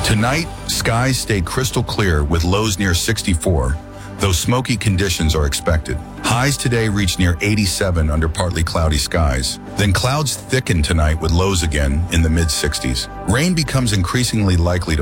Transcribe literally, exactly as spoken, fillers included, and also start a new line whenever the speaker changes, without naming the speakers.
Tonight, skies stay crystal clear with lows near sixty-four, though smoky conditions are expected. Highs today reach near eighty-seven under partly cloudy skies. Then clouds thicken tonight with lows again in the mid sixties. Rain becomes increasingly likely to